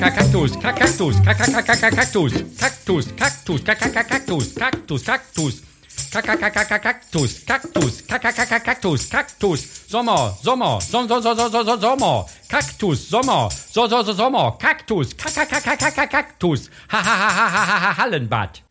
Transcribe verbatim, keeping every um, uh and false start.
Kaktus, Kaktus, Kaktus, Kaktus, Kaktus, Kaktus, Kaktus, Kaktus. Kaktus, Kaktus, Kaktus, Kaktus, Sommer, Sommer, Sommer, Sommer, Sommer, Kaktus, Sommer, so, so, so, Sommer, Kaktus, Kaktus, ha, ha, ha, ha, ha, Hallenbad.